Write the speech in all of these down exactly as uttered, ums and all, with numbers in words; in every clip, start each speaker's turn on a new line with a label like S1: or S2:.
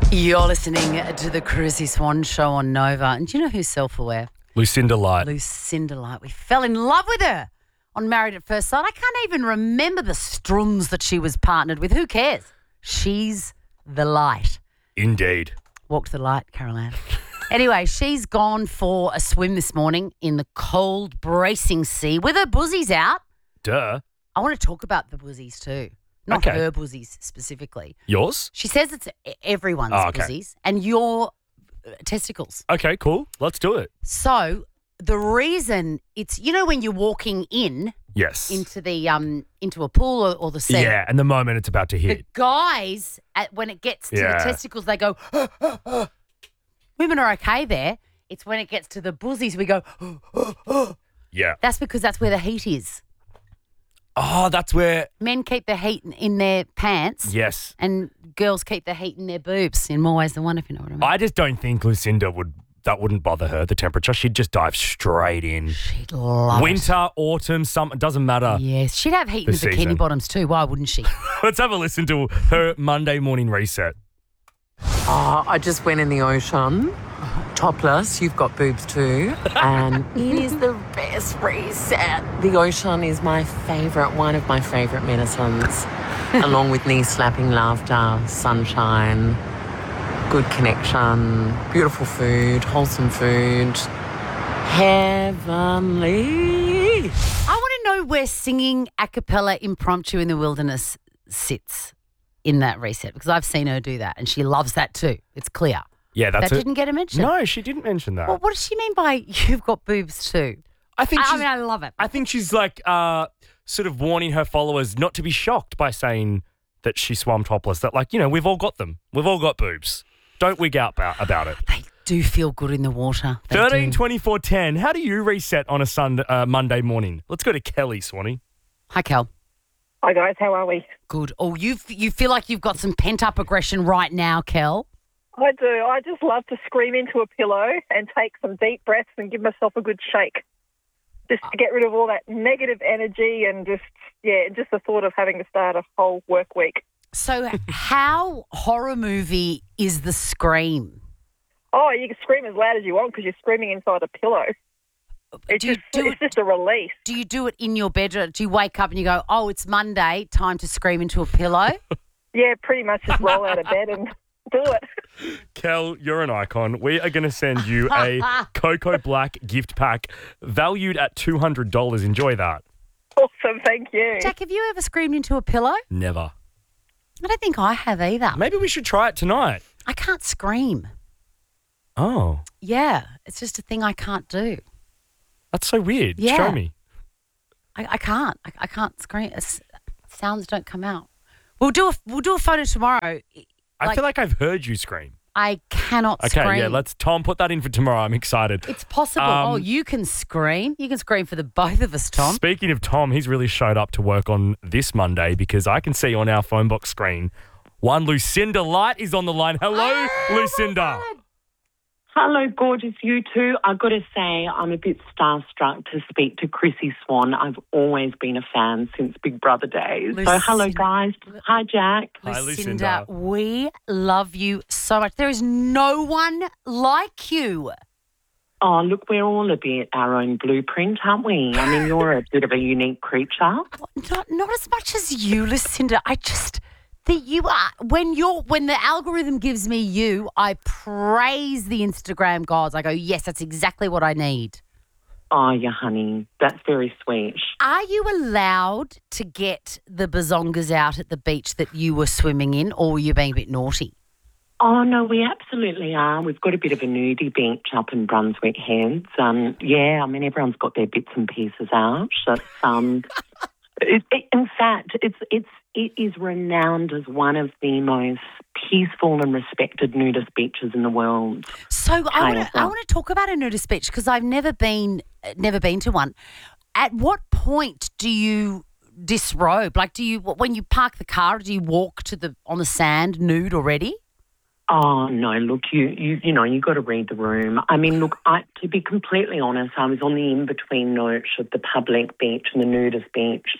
S1: You're listening to the Chrissy Swan Show on Nova. And do you know who's self-aware?
S2: Lucinda Light.
S1: Lucinda Light. We fell in love with her on Married at First Sight. I can't even remember the Struns that she was partnered with. Who cares? She's the light.
S2: Indeed.
S1: Walk the light, Caroline. Anyway, she's gone for a swim this morning in the cold, bracing sea with her buzzies out.
S2: Duh.
S1: I want to talk about the buzzies too. Not
S2: Okay.
S1: her buzzies specifically.
S2: Yours?
S1: She says it's everyone's
S2: Oh, okay.
S1: buzzies and your uh, testicles.
S2: Okay, cool. Let's do it.
S1: So the reason it's, you know, when you're walking in
S2: Yes.
S1: into the um into a pool or, or the sea,
S2: Yeah, and the moment it's about to
S1: the
S2: hit.
S1: guys at, when it gets to
S2: Yeah.
S1: the testicles, they go. Women are okay there. It's when it gets to the buzzies we go.
S2: Yeah.
S1: That's because that's where the heat is.
S2: Oh, that's where.
S1: Men keep the heat in, in their pants.
S2: Yes.
S1: And girls keep the heat in their boobs in more ways than one, if you know what I mean.
S2: I just don't think Lucinda would. That wouldn't bother her. The temperature. She'd just dive straight in.
S1: She'd love
S2: Winter, autumn, summer. Doesn't matter.
S1: it. Yes, she'd have heat in
S2: The
S1: the bikini
S2: season.
S1: bottoms too. Why wouldn't she?
S2: Let's have a listen to her Monday morning reset.
S3: Oh, I just went in the ocean, topless. You've got boobs too, and it is the best reset. The ocean is my favourite, one of my favourite medicines, along with knee-slapping laughter, sunshine, good connection, beautiful food, wholesome food, heavenly.
S1: I want to know where singing a cappella impromptu in the wilderness sits in that reset, because I've seen her do that and she loves that too. It's clear.
S2: Yeah, that's
S1: that
S2: it.
S1: didn't get a mention.
S2: No, she didn't mention that.
S1: Well, what does she mean by you've got boobs too?
S2: I think
S1: I, I
S2: she's,
S1: mean, I love it.
S2: I think she's like uh, sort of warning her followers not to be shocked by saying that she swam topless. That, like, you know, we've all got them. We've all got boobs. Don't wig out about, about it.
S1: They do feel good in the water. They
S2: Thirteen
S1: do.
S2: twenty-four ten. How do you reset on a Sunday, uh, Monday morning? Let's go to Kelly, Swanee.
S1: Hi, Kel.
S4: Hi guys, how are we?
S1: Good. Oh, you you feel like you've got some pent up aggression right now, Kel.
S4: I do. I just love to scream into a pillow and take some deep breaths and give myself a good shake. Just to get rid of all that negative energy and just, yeah, just the thought of having to start a whole work week.
S1: So, how horror movie is The Scream?
S4: Oh, you can scream as loud as you want because you're screaming inside a pillow. It's,
S1: Do you
S4: just,
S1: do
S4: it's
S1: it?
S4: just a release.
S1: Do you do it in your bedroom? Do you wake up and you go, "Oh, it's Monday, time to scream into a pillow"?
S4: Yeah, pretty much just roll out of bed and do it.
S2: Kel, you're an icon. We are going to send you a Cocoa Black gift pack valued at two hundred dollars. Enjoy that.
S4: Awesome, thank you.
S1: Jack, have you ever screamed into a pillow?
S2: Never.
S1: I don't think I have either.
S2: Maybe we should try it tonight.
S1: I can't scream.
S2: Oh,
S1: Yeah, it's just a thing I can't do.
S2: that's so weird.
S1: Yeah.
S2: Show me.
S1: I, I can't. I, I can't scream. It's, sounds don't come out. We'll do a we'll do a photo tomorrow.
S2: I
S1: Like-
S2: feel like I've heard you scream.
S1: I cannot
S2: Okay,
S1: scream.
S2: yeah, let's, Tom, put that in for tomorrow. I'm excited.
S1: It's possible.
S2: Um,
S1: oh, you can scream. You can scream for the both of us, Tom.
S2: Speaking of Tom, he's really showed up to work on this Monday because I can see on our phone box screen one Lucinda Light is on the line. Hello, Lucinda.
S3: Hello, gorgeous you two. I've got to say I'm a bit starstruck to speak to Chrissy Swan. I've always been a fan since Big Brother days. So hello,
S1: Lucinda-
S3: guys. Hi, Jack.
S2: Hi,
S1: Lucinda,
S2: Lucinda.
S1: we love you so much. There is no one like you.
S3: Oh, look, we're all a bit our own blueprint, aren't we? I mean, you're a bit of a unique creature.
S1: Not not as much as you, Lucinda. I just that you are when you're when the algorithm gives me you, I praise the Instagram gods. I go, yes, that's exactly what I need.
S3: Oh, yeah, honey. That's very sweet.
S1: Are you allowed to get the bazongas out at the beach that you were swimming in, or were you being a bit naughty?
S3: Oh, no, we absolutely are. We've got a bit of a nudie beach up in Brunswick Heads. Um, yeah, I mean, everyone's got their bits and pieces out. It's, um, it, it, in fact, it's it's it is renowned as one of the most peaceful and respected nudist beaches in the world.
S1: So I
S3: Kind
S1: want
S3: of,
S1: to I
S3: yeah.
S1: want to talk about a nudist beach because I've never been never been to one. At what point do you disrobe? Like, do you when you park the car, do you walk to the on the sand nude already?
S3: Oh, no, look, you you you know, you got to read the room. I mean, look, I, to be completely honest, I was on the in-between note of the public beach and the nudist beach, but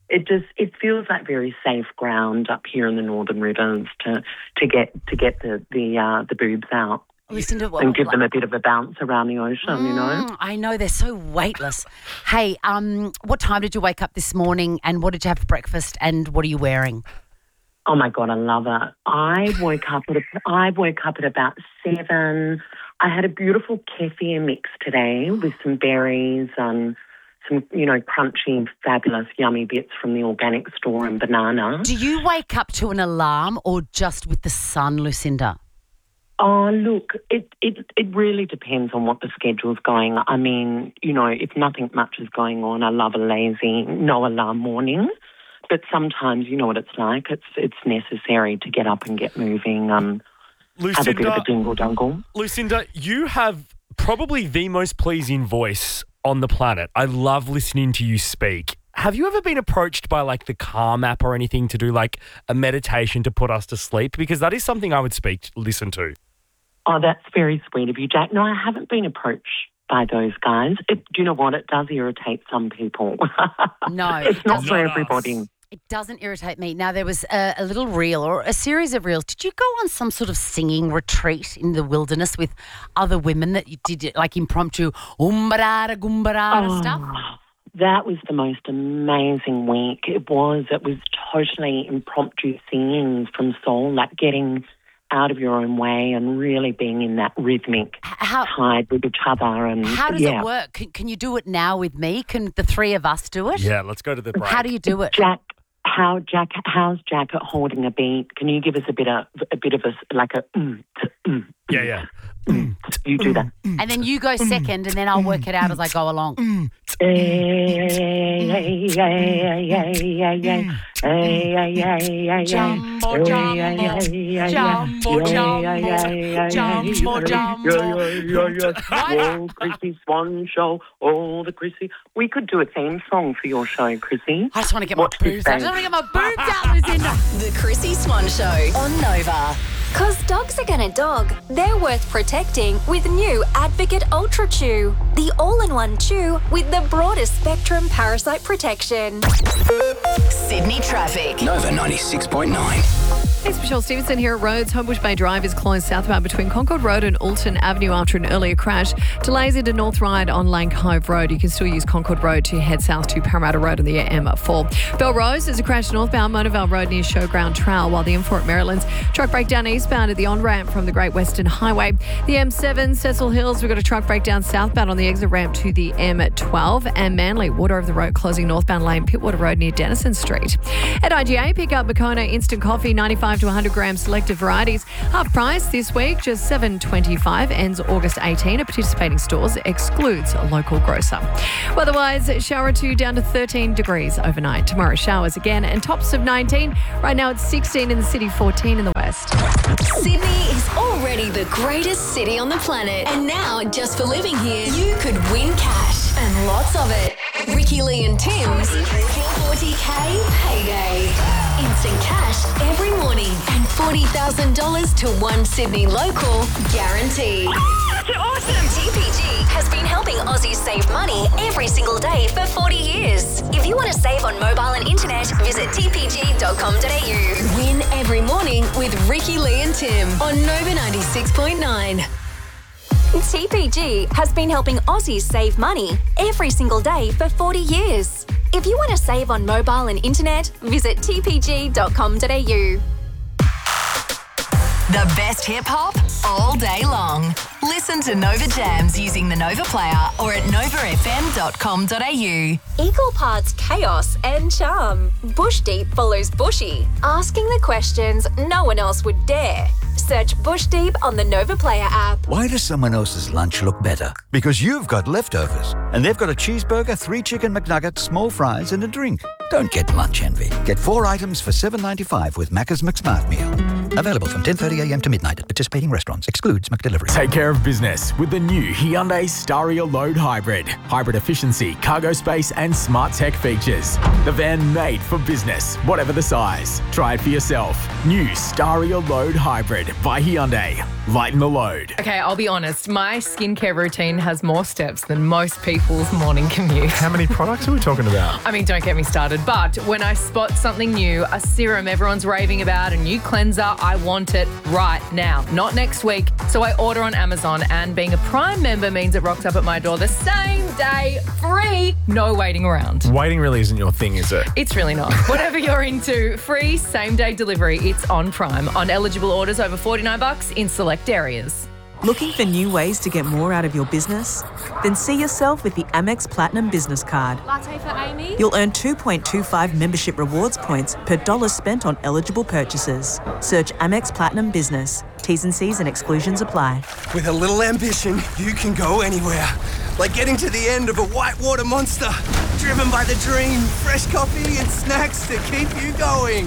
S3: it just it feels like very safe ground up here in the Northern Rivers to to get to get the the uh, the boobs out.
S1: Listen to what,
S3: and give them a bit of a bounce around the ocean,
S1: mm,
S3: you know.
S1: I know, they're so weightless. Hey, um, what time did you wake up this morning, and what did you have for breakfast, and what are you wearing?
S3: Oh my God, I love it. I woke up at a, I woke up at about seven. I had a beautiful kefir mix today with some berries and some, you know, crunchy, fabulous, yummy bits from the organic store and banana.
S1: Do you wake up to an alarm or just with the sun, Lucinda?
S3: Oh, look, it, it it really depends on what the schedule's going. I mean, you know, if nothing much is going on, I love a lazy, no alarm morning. But sometimes, you know what it's like. It's it's necessary to get up and get moving. Um,
S2: Lucinda,
S3: have a bit of a dingle dungle.
S2: Lucinda, you have probably the most pleasing voice on the planet. I love listening to you speak. Have you ever been approached by like the Calm app or anything to do like a meditation to put us to sleep? Because that is something I would speak, listen to.
S3: Oh, that's very sweet of you, Jack. No, I haven't been approached by those guys. It, do you know what? It does irritate some people.
S1: No.
S3: It's not for
S2: Not
S3: everybody.
S2: us.
S1: It doesn't irritate me. Now, there was a, a little reel or a series of reels. Did you go on some sort of singing retreat in the wilderness with other women that you did like impromptu umbarara gumbarara
S3: Oh,
S1: stuff?
S3: That was the most amazing week. It was. It was totally impromptu singing from soul, like getting out of your own way and really being in that rhythmic
S1: How,
S3: tide with each other. And
S1: how does
S3: yeah.
S1: it work? Can, can you do it now with me? Can the three of us do it?
S2: Yeah, let's go to the break.
S1: How do you do it?
S3: Jack, how Jack? How's Jack at holding a beat? Can you give us a bit of a bit of a like a mm, t- mm,
S2: Yeah, yeah.
S3: you do that.
S1: And then you go second, and then I'll work it out as I go along.
S2: Jumbo, jumbo, jumbo, jumbo, jumbo, jumbo.
S3: Oh, Chrissy Swan Show, oh, the Chrissy. We could do a theme song for your show, Chrissy.
S1: I just want to get my
S3: What's his
S1: boobs out. I
S3: name?
S1: just want to get my boobs out, Lucinda.
S5: The Chrissy Swan Show on Nova. Cause dogs are gonna dog. They're worth protecting with new Advocate Ultra Chew. The all-in-one chew with the broadest spectrum parasite protection. Sydney traffic.
S6: Nova ninety-six point nine.
S7: It's Michelle Stevenson here at Roads. Homebush Bay Drive is closed southbound between Concord Road and Alton Avenue after an earlier crash. Delays into North Ryde on Lane Cove Road. You can still use Concord Road to head south to Parramatta Road on the M four. Belrose, there's a crash northbound Monavale Road near Showground Trail, while the M four at Maryland's truck breakdown eastbound at the on-ramp from the Great Western Highway. The M seven, Cecil Hills, we've got a truck breakdown southbound on the exit ramp to the M twelve. And Manly, water over the road closing northbound lane Pittwater Road near Denison Street. At I G A, pick up Bacona Instant Coffee, ninety-five to one hundred gram selected varieties. Half price this week, just seven twenty-five. Ends August eighteenth at participating stores. Excludes a local grocer. Weather-wise, shower two down to thirteen degrees overnight. Tomorrow showers again and tops of nineteen. Right now it's sixteen in the city, fourteen in the west.
S5: Sydney is already the greatest city on the planet. And now, just for living here, you could win cash and lots of it. Ricky Lee and Tim's forty K payday. Instant cash every morning and forty thousand dollars to one Sydney local guaranteed. That's awesome! T P G has been helping Aussies save money every single day for forty years. If you want to save on mobile and internet, visit t p g dot com dot a u. Win every morning with Ricky Lee and Tim on Nova ninety-six point nine. T P G has been helping Aussies save money every single day for forty years. If you want to save on mobile and internet, visit t p g dot com dot a u. The best hip hop all day long. Listen to Nova Jams using the Nova Player or at nova f m dot com dot a u. Equal parts chaos and charm. Bush Deep follows Bushy, asking the questions no one else would dare. Search Bush Deep on the Nova Player app.
S8: Why does someone else's lunch look better? Because you've got leftovers. And they've got a cheeseburger, three chicken McNuggets, small fries and a drink. Don't get lunch envy. Get four items for seven ninety-five with Macca's McSmart Meal. Available from ten thirty a m to midnight at participating restaurants. Excludes McDelivery.
S9: Take care of business with the new Hyundai Staria Load Hybrid. Hybrid efficiency, cargo space and smart tech features. The van made for business, whatever the size. Try it for yourself. New Staria Load Hybrid by Hyundai. Lighten the load.
S10: Okay, I'll be honest. My skincare routine has more steps than most people's morning commute.
S2: How many products are we talking about?
S10: I mean, don't get me started. but when I spot something new, a serum everyone's raving about, a new cleanser, I want it right now, not next week. So I order on Amazon, and being a Prime member means it rocks up at my door the same day, free, no waiting around.
S9: Waiting really isn't your thing, is it?
S10: It's really not. Whatever you're into, free same-day delivery, it's on Prime. On eligible orders over forty-nine bucks in select areas.
S6: Looking for new ways to get more out of your business? Then see yourself with the Amex Platinum Business Card.
S11: Latte for Amy?
S6: You'll earn two point two five membership rewards points per dollar spent on eligible purchases. Search Amex Platinum Business. T's and C's and exclusions apply.
S12: With a little ambition, you can go anywhere. Like getting to the end of a whitewater monster. Driven by the dream, fresh coffee and snacks to keep you going.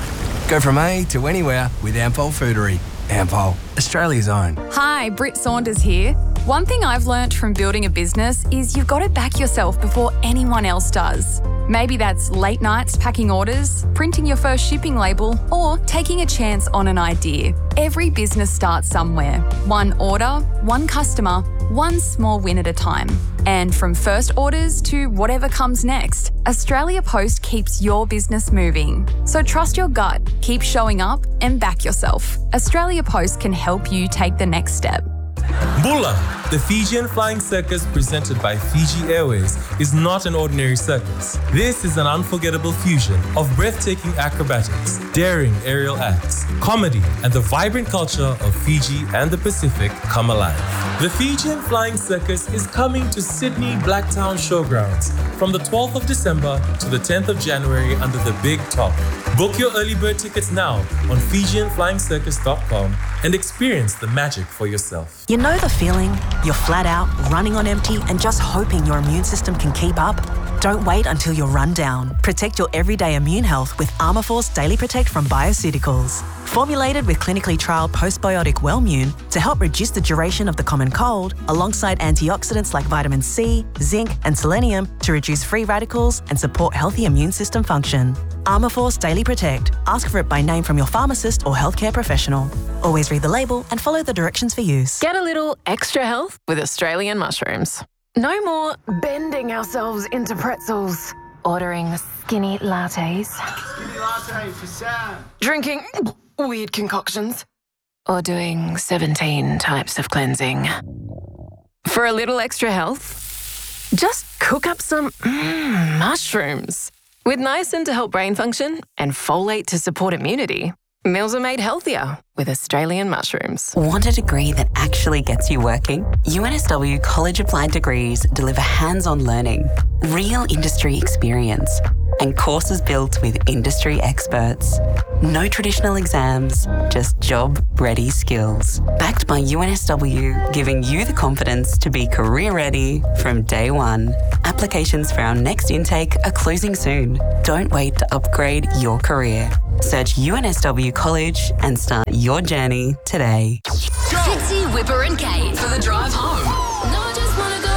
S12: Go from A to anywhere with Ampol Foodery. Ampol, Australia's own.
S13: Hi, Britt Saunders here. One thing I've learnt from building a business is you've got to back yourself before anyone else does. Maybe that's late nights packing orders, printing your first shipping label, or taking a chance on an idea. Every business starts somewhere. One order, one customer, one small win at a time. And from first orders to whatever comes next, Australia Post keeps your business moving. So trust your gut, keep showing up, and back yourself. Australia Post can help you take the next step.
S14: Bula, the Fijian Flying Circus presented by Fiji Airways, is not an ordinary circus. This is an unforgettable fusion of breathtaking acrobatics, daring aerial acts, comedy, and the vibrant culture of Fiji and the Pacific come alive. The Fijian Flying Circus is coming to Sydney Blacktown Showgrounds from the twelfth of December to the tenth of January under the Big Top. Book your early bird tickets now on Fijian Flying Circus dot com and experience the magic for yourself.
S6: You know the feeling? You're flat out, running on empty, and just hoping your immune system can keep up? Don't wait until you're run down. Protect your everyday immune health with Armourforce Daily Protect from Bioceuticals. Formulated with clinically trialled postbiotic Wellmune to help reduce the duration of the common cold, alongside antioxidants like vitamin C, zinc, and selenium to reduce free radicals and support healthy immune system function. Armourforce Daily Protect. Ask for it by name from your pharmacist or healthcare professional. Always read the label and follow the directions for use.
S3: Get a little extra health with Australian mushrooms. No more bending ourselves into pretzels. Ordering skinny lattes.
S15: Skinny latte for Sam.
S3: Drinking weird concoctions. Or doing seventeen types of cleansing. For a little extra health, just cook up some mm, mushrooms. With niacin to help brain function and folate to support immunity, meals are made healthier with Australian mushrooms.
S16: Want a degree that actually gets you working? U N S W College Applied Degrees deliver hands-on learning, real industry experience, and courses built with industry experts. No traditional exams, just job-ready skills. Backed by U N S W, giving you the confidence to be career-ready from day one. Applications for our next intake are closing soon. Don't wait to upgrade your career. Search U N S W College and start your journey today.
S5: Fitzy, Whipper and Kate for the drive home. No, I just want to go.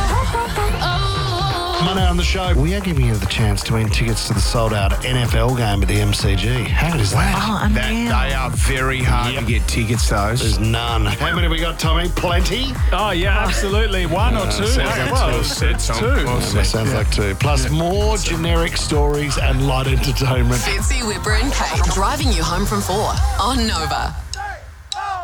S15: Monday on the show, we are giving you the chance to win tickets to the sold-out N F L game at the M C G. How good is that?
S6: Oh,
S17: That, they are very hard
S15: Yep.
S17: to get tickets, those.
S15: There's none. How many we got, Tommy? Plenty?
S9: Oh, yeah, absolutely. One or two.
S15: sounds like
S9: well,
S15: two.
S9: it's, it's
S17: Tom.
S9: two.
S17: Well
S15: That
S17: said.
S15: sounds like two. Plus more generic stories and light entertainment.
S5: Fitzy, Whipper and Kate driving you home from four on Nova.